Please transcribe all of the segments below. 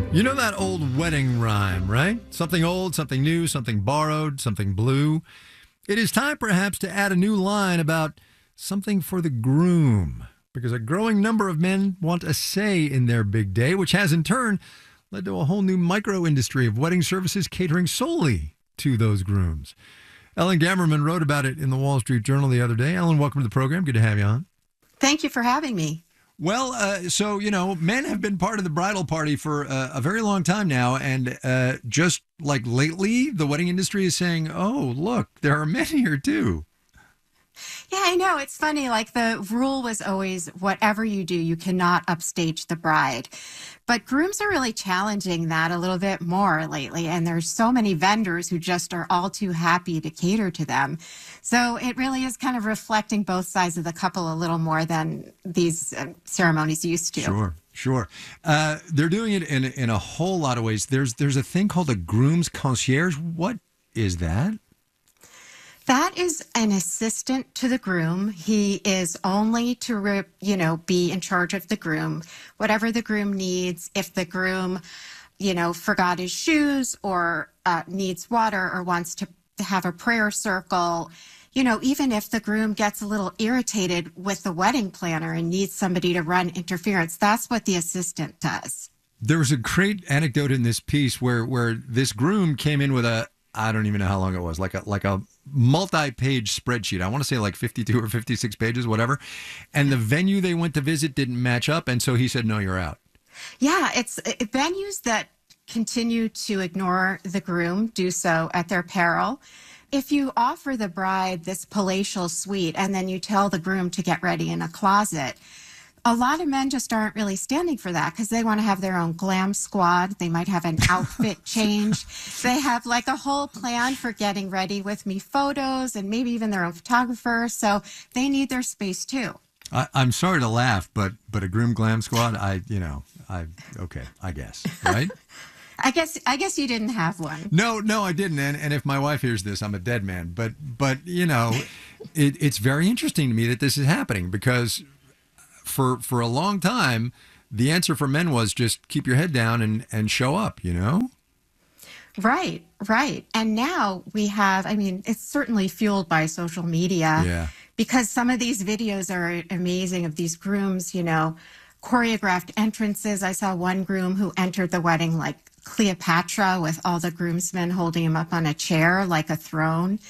You know that old wedding rhyme, right? Something old, something new, something borrowed, something blue. It is time perhaps to add a new line about something for the groom, because a growing number of men want a say in their big day, which has in turn led to a whole new micro industry of wedding services catering solely to those grooms. Ellen Gammerman wrote about it in the Wall Street Journal the other day. Ellen, welcome to the program. Good to have you on. Thank you for having me. Well, men have been part of the bridal party for a very long time now. And just like lately, the wedding industry is saying, oh, look, there are men here, too. Yeah, I know. It's funny. Like the rule was always whatever you do, you cannot upstage the bride. But grooms are really challenging that a little bit more lately. And there's so many vendors who just are all too happy to cater to them. So it really is kind of reflecting both sides of the couple a little more than these ceremonies used to. Sure. They're doing it in a whole lot of ways. There's a thing called a groom's concierge. What is that? That is an assistant to the groom. He is only to, be in charge of the groom, whatever the groom needs. If the groom, forgot his shoes or needs water or wants to have a prayer circle, even if the groom gets a little irritated with the wedding planner and needs somebody to run interference, that's what the assistant does. There was a great anecdote in this piece where this groom came in with I don't even know how long it was, like a multi-page spreadsheet. I want to say like 52 or 56 pages, whatever. And the venue they went to visit didn't match up. And so he said, no, you're out. Yeah, it's venues that continue to ignore the groom do so at their peril. If you offer the bride this palatial suite and then you tell the groom to get ready in a closet, a lot of men just aren't really standing for that because they want to have their own glam squad. They might have an outfit change. They have like a whole plan for getting ready with me photos and maybe even their own photographer. So they need their space too. I'm sorry to laugh, but a groom glam squad, I guess, right? I guess you didn't have one. No, I didn't. And if my wife hears this, I'm a dead man. But it's very interesting to me that this is happening because for a long time, the answer for men was just keep your head down and show up, Right. And now we have, it's certainly fueled by social media because some of these videos are amazing of these grooms, choreographed entrances. I saw one groom who entered the wedding like Cleopatra with all the groomsmen holding him up on a chair like a throne.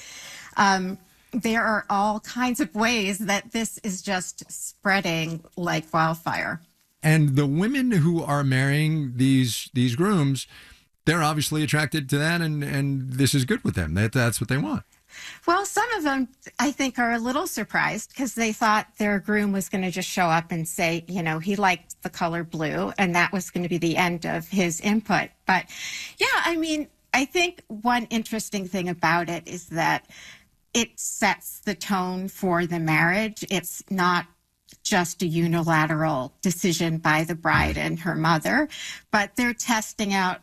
There are all kinds of ways that this is just spreading like wildfire. And the women who are marrying these grooms, they're obviously attracted to that, and this is good with them. That's what they want. Well, some of them, I think, are a little surprised because they thought their groom was going to just show up and say, he liked the color blue, and that was going to be the end of his input. But, I think one interesting thing about it is that it sets the tone for the marriage. It's not just a unilateral decision by the bride and her mother, but they're testing out,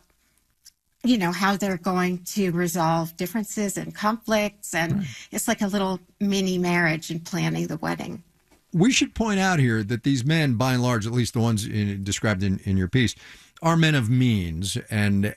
how they're going to resolve differences and conflicts. And It's like a little mini marriage in planning the wedding. We should point out here that these men, by and large, at least the ones described in your piece, are men of means, and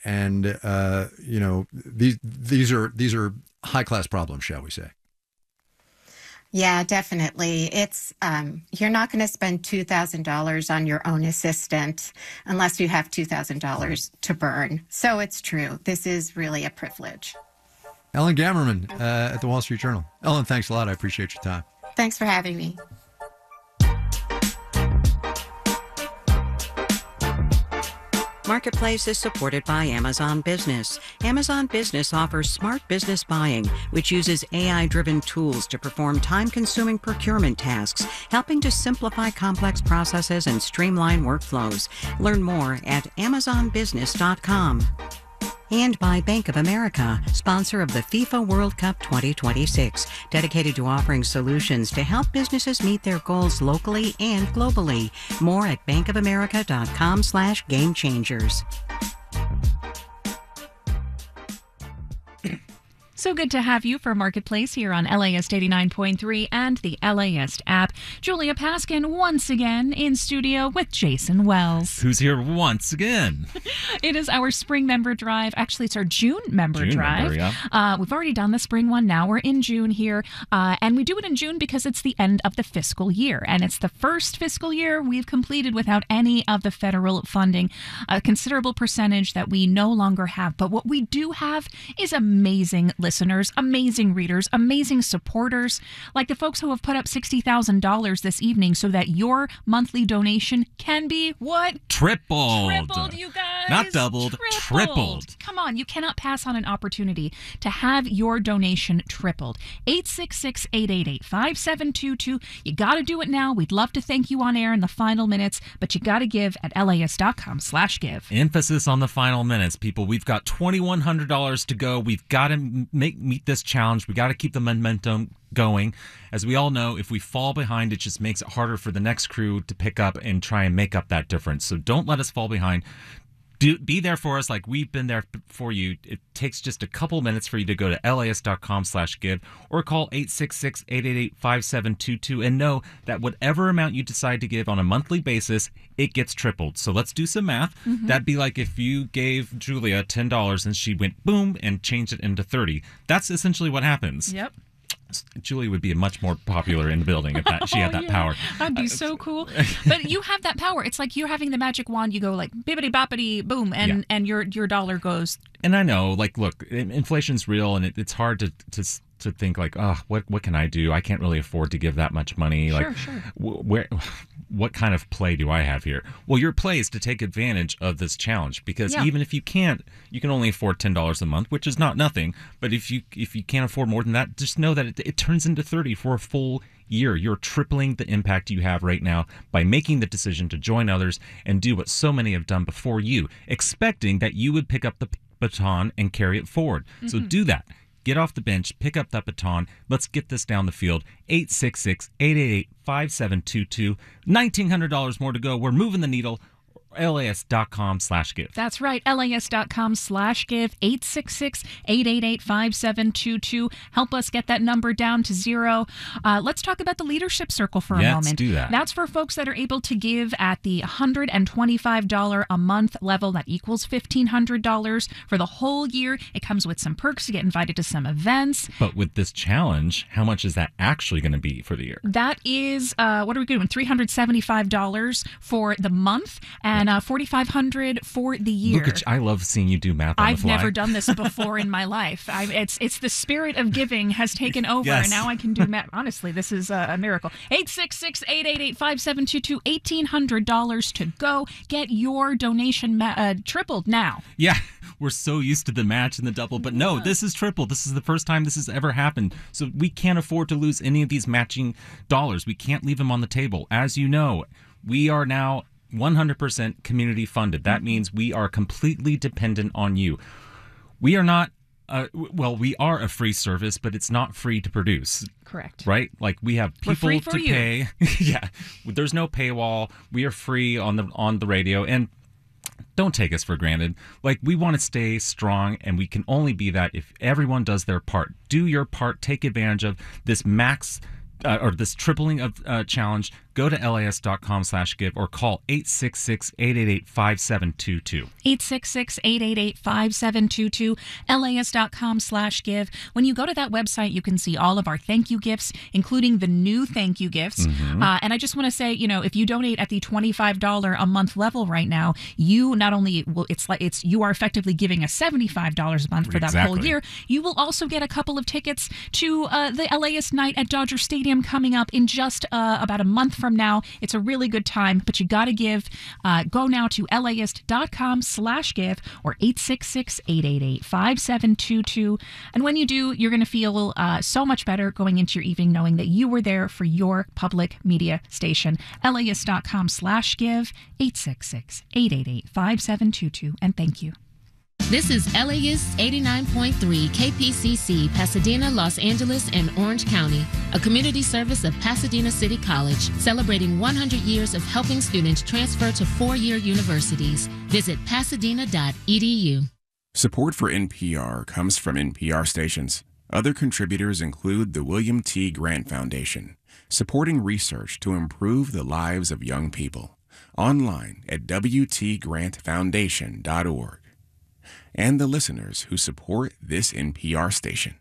these are high class problems, shall we say? Yeah, definitely. It's you're not going to spend $2,000 on your own assistant unless you have $2,000 to burn. So it's true. This is really a privilege. Ellen Gammerman at the Wall Street Journal. Ellen, thanks a lot. I appreciate your time. Thanks for having me. Marketplace is supported by Amazon Business. Amazon Business offers smart business buying, which uses AI-driven tools to perform time-consuming procurement tasks, helping to simplify complex processes and streamline workflows. Learn more at amazonbusiness.com. And by Bank of America, sponsor of the FIFA World Cup 2026, dedicated to offering solutions to help businesses meet their goals locally and globally. More at bankofamerica.com/gamechangers. So good to have you for Marketplace here on LAist 89.3 and the LAist app. Julia Paskin once again in studio with Jason Wells. Who's here once again? It is our spring member drive. Actually, it's our June member drive. We've already done the spring one. Now we're in June here. And we do it in June because it's the end of the fiscal year. And it's the first fiscal year we've completed without any of the federal funding, a considerable percentage that we no longer have. But what we do have is amazing listeners, amazing readers, amazing supporters, like the folks who have put up $60,000 this evening so that your monthly donation can be what? Tripled. Tripled, you guys. Not doubled, tripled. Come on, you cannot pass on an opportunity to have your donation tripled. 866-888-5722. You got to do it now. We'd love to thank you on air in the final minutes, but you got to give at LAist.com/give. Emphasis on the final minutes, people. We've got $2,100 to go. We've got to meet this challenge. We got to keep the momentum going. As we all know, if we fall behind, it just makes it harder for the next crew to pick up and try and make up that difference. So don't let us fall behind. Be there for us like we've been there for you. It takes just a couple minutes for you to go to LAist.com/give or call 866-888-5722 and know that whatever amount you decide to give on a monthly basis, it gets tripled. So let's do some math. That'd be like if you gave Julia $10 and she went boom and changed it into 30. That's essentially what happens. Yep. Julie would be much more popular in the building if she had that power. That'd be so cool. But you have that power. It's like you're having the magic wand. You go like bibbity boppity boom, and your dollar goes. And I know, like, look, inflation's real, and it's hard to think like, oh, what can I do? I can't really afford to give that much money. Sure. What kind of play do I have here? Well, your play is to take advantage of this challenge because even if you can only afford $10 a month, which is not nothing. But if you can't afford more than that, just know that it turns into 30 for a full year. You're tripling the impact you have right now by making the decision to join others and do what so many have done before you, expecting that you would pick up the baton and carry it forward. So do that. Get off the bench, pick up that baton. Let's get this down the field. 866-888-5722. $1,900 more to go. We're moving the needle. LAist.com/give. That's right. LAist.com/give. 866-888-5722. Help us get that number down to zero. Let's talk about the Leadership Circle for a moment. Let's do that. That's for folks that are able to give at the $125 a month level. That equals $1,500 for the whole year. It comes with some perks. You get invited to some events. But with this challenge, how much is that actually going to be for the year? That is, what are we doing? $375 for the month and $4,500 for the year. I love seeing you do math on the fly. I've never done this before in my life. It's the spirit of giving has taken over, Yes. and now I can do math. Honestly, this is a miracle. 866-888-5722, $1,800 to go. Get your donation tripled now. Yeah, we're so used to the match and the double, but no, this is triple. This is the first time this has ever happened. So we can't afford to lose any of these matching dollars. We can't leave them on the table. As you know, we are now 100% community funded. That means we are completely dependent on you. We are not, we are a free service, but it's not free to produce. Correct. Right? Like we have people to pay. Yeah. There's no paywall. We are free on the radio, and don't take us for granted. Like, we want to stay strong, and we can only be that if everyone does their part. Do your part. Take advantage of this this tripling of challenge. Go to LAist.com/give or call 866-888-5722. 866-888-5722, LAist.com/give. When you go to that website, you can see all of our thank you gifts, including the new thank you gifts. And I just want to say, if you donate at the $25 a month level right now, you not only you are effectively giving us $75 a month for that whole year. You will also get a couple of tickets to the LAist night at Dodger Stadium coming up in just about a month from now. It's a really good time, but you got to give. Go now to LAist.com/give or 866-888-5722. And when you do, you're going to feel so much better going into your evening knowing that you were there for your public media station. LAist.com/give, 866-888-5722. And thank you. This is LAist 89.3 KPCC, Pasadena, Los Angeles, and Orange County, a community service of Pasadena City College, celebrating 100 years of helping students transfer to four-year universities. Visit pasadena.edu. Support for NPR comes from NPR stations Other contributors include the William T. Grant Foundation, supporting research to improve the lives of young people. Online at wtgrantfoundation.org. And the listeners who support this NPR station.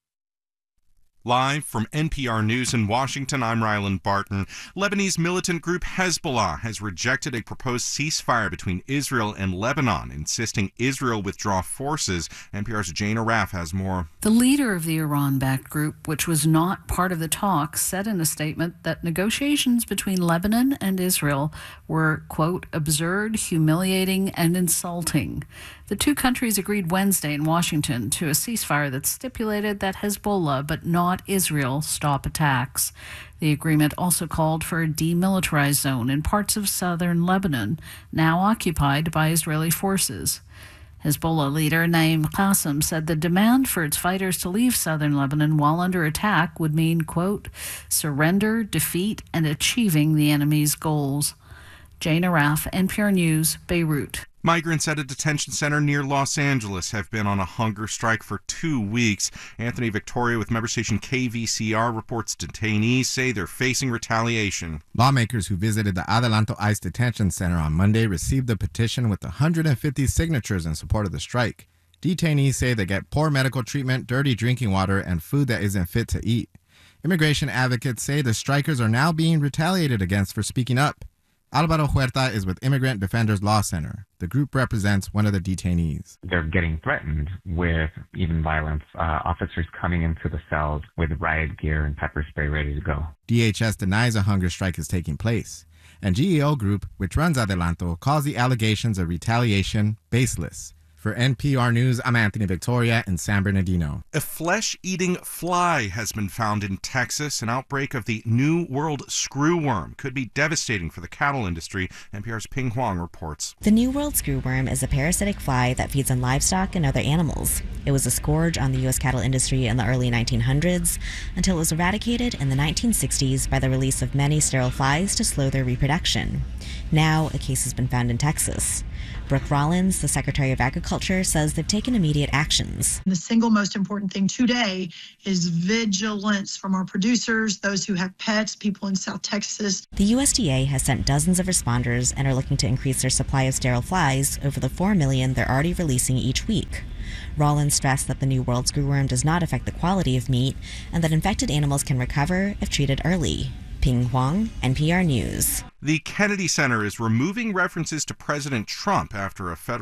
Live from NPR News in Washington, I'm Ryland Barton. Lebanese militant group Hezbollah has rejected a proposed ceasefire between Israel and Lebanon, insisting Israel withdraw forces. NPR's Jane Arraf has more. The leader of the Iran-backed group, which was not part of the talks, said in a statement that negotiations between Lebanon and Israel were, quote, absurd, humiliating, and insulting. The two countries agreed Wednesday in Washington to a ceasefire that stipulated that Hezbollah, but not Israel, stop attacks. The agreement also called for a demilitarized zone in parts of southern Lebanon, now occupied by Israeli forces. Hezbollah leader Naim Qassem said the demand for its fighters to leave southern Lebanon while under attack would mean, quote, surrender, defeat, and achieving the enemy's goals. Jane Arraf, NPR News, Beirut. Migrants at a detention center near Los Angeles have been on a hunger strike for 2 weeks. Anthony Victoria with member station KVCR reports detainees say they're facing retaliation. Lawmakers who visited the Adelanto ICE detention center on Monday received a petition with 150 signatures in support of the strike. Detainees say they get poor medical treatment, dirty drinking water, and food that isn't fit to eat. Immigration advocates say the strikers are now being retaliated against for speaking up. Alvaro Huerta is with Immigrant Defenders Law Center. The group represents one of the detainees. They're getting threatened with even violence, officers coming into the cells with riot gear and pepper spray ready to go. DHS denies a hunger strike is taking place. And GEO Group, which runs Adelanto, calls the allegations of retaliation baseless. For NPR News, I'm Anthony Victoria in San Bernardino. A flesh-eating fly has been found in Texas. An outbreak of the New World screwworm could be devastating for the cattle industry. NPR's Ping Huang reports. The New World screwworm is a parasitic fly that feeds on livestock and other animals. It was a scourge on the U.S. cattle industry in the early 1900s until it was eradicated in the 1960s by the release of many sterile flies to slow their reproduction. Now, a case has been found in Texas. Brooke Rollins, the Secretary of Agriculture, says they've taken immediate actions. The single most important thing today is vigilance from our producers, those who have pets, people in South Texas. The USDA has sent dozens of responders and are looking to increase their supply of sterile flies over the 4 million they're already releasing each week. Rollins stressed that the New World screwworm does not affect the quality of meat and that infected animals can recover if treated early. Ping Huang, NPR News. The Kennedy Center is removing references to President Trump after a federal